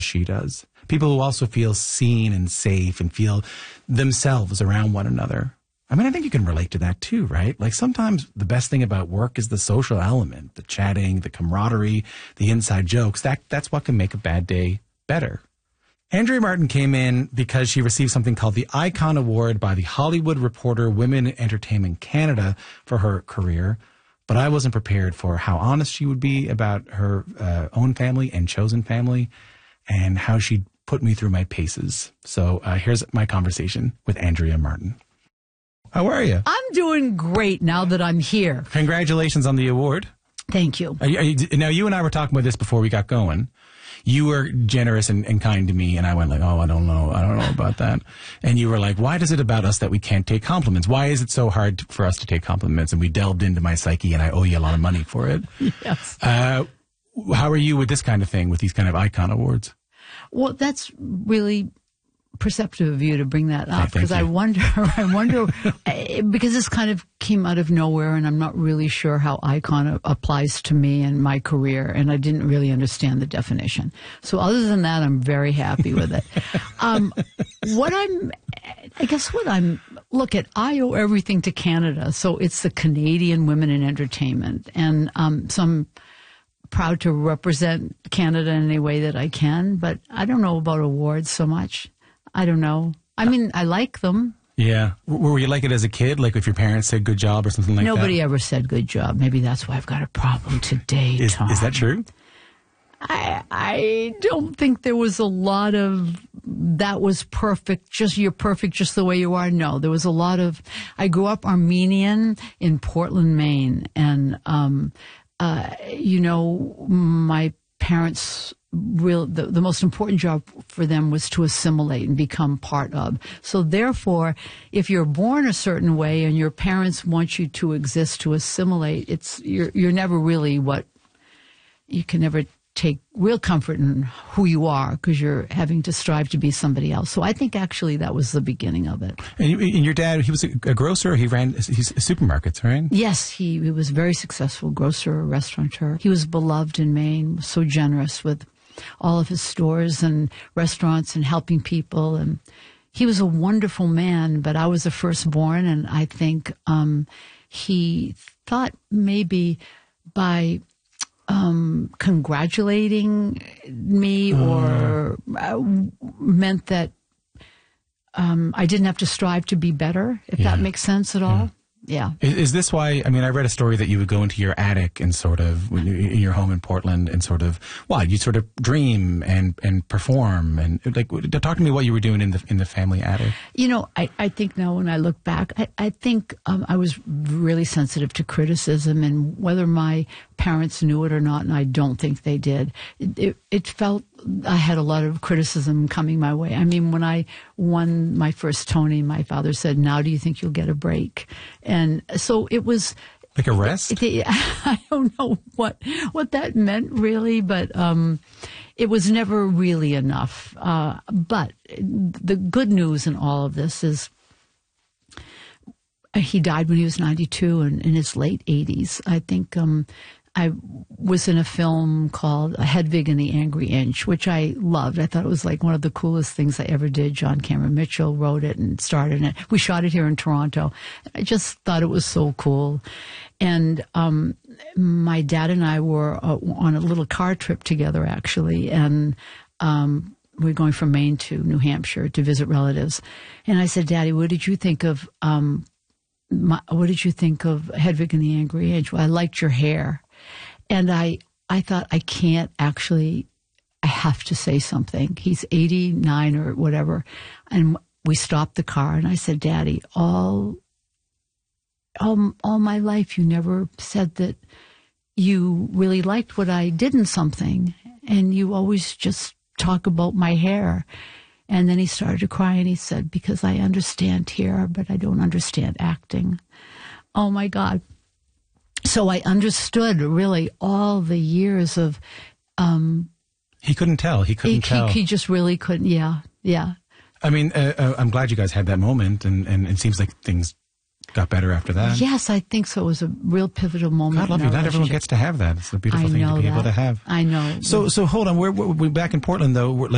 she does. People who also feel seen and safe and feel themselves around one another. I mean, I think you can relate to that too, right? Like sometimes the best thing about work is the social element, the chatting, the camaraderie, the inside jokes. That's what can make a bad day better. Andrea Martin came in because she received something called the Icon Award by the Hollywood Reporter Women in Entertainment Canada for her career. But I wasn't prepared for how honest she would be about her own family and chosen family and how she'd put me through my paces. So here's my conversation with Andrea Martin. How are you? I'm doing great now that I'm here. Congratulations on the award. Thank you. Now, you and I were talking about this before we got going. You were generous and kind to me, and I went like, oh, I don't know about that. And you were like, why is it about us that we can't take compliments? Why is it so hard for us to take compliments? And we delved into my psyche, and I owe you a lot of money for it. Yes. How are you with this kind of thing, with these kind of icon awards? Well, that's really perceptive of you to bring that up, because I wonder, because this kind of came out of nowhere, and I'm not really sure how icon applies to me and my career, and I didn't really understand the definition. So other than that, I'm very happy with it. I owe everything to Canada, so it's the Canadian Women in Entertainment, and so I'm proud to represent Canada in any way that I can, but I don't know about awards so much. I don't know. I mean, I like them. Yeah. Were you like it as a kid? Like if your parents said good job or something like that? Nobody ever said good job. Maybe that's why I've got a problem today, Tom. Is that true? I don't think there was a lot of that was perfect. You're perfect just the way you are. No, there was a lot of, I grew up Armenian in Portland, Maine. And, my parents the most important job for them was to assimilate and become part of. So therefore, if you're born a certain way and your parents want you to exist to assimilate, you're never really you can never take real comfort in who you are, because you're having to strive to be somebody else. So I think actually that was the beginning of it. And your dad, he was a grocer. He ran supermarkets, right? Yes, he was a very successful grocer, restaurateur. He was beloved in Maine, so generous with all of his stores and restaurants and helping people. And he was a wonderful man, but I was the firstborn, and I think he thought maybe by congratulating me or meant that I didn't have to strive to be better, if that makes sense at all. Yeah. Is this why, I mean, I read a story that you would go into your attic and sort of, in your home in Portland, and sort of, you sort of dream and perform, and like, talk to me what you were doing in the family attic. I think now when I look back, I think I was really sensitive to criticism, and whether my parents knew it or not, and I don't think they did, it felt I had a lot of criticism coming my way. I mean, when I won my first Tony, my father said, "Now do you think you'll get a break?" And so it was like a rest. I don't know what that meant really, but it was never really enough. But the good news in all of this is he died when he was 92 and in his late 80s. I think I was in a film called Hedwig and the Angry Inch, which I loved. I thought it was like one of the coolest things I ever did. John Cameron Mitchell wrote it and starred in it. We shot it here in Toronto. I just thought it was so cool. And my dad and I were on a little car trip together, actually, and we were going from Maine to New Hampshire to visit relatives. And I said, "Daddy, what did you think of Hedwig and the Angry Inch?" "Well, I liked your hair." And I thought, I have to say something. He's 89 or whatever. And we stopped the car, and I said, "Daddy, all my life you never said that you really liked what I did in something. And you always just talk about my hair." And then he started to cry, and he said, "Because I understand hair, but I don't understand acting." Oh my God. So I understood really all the years of... he couldn't tell. He couldn't tell. He just really couldn't. Yeah. Yeah. I mean, I'm glad you guys had that moment, and it seems like things got better after that. Yes, I think so. It was a real pivotal moment. God love you. Not everyone gets to have that. It's a beautiful thing to be able to have. I know. So hold on. We're back in Portland, though.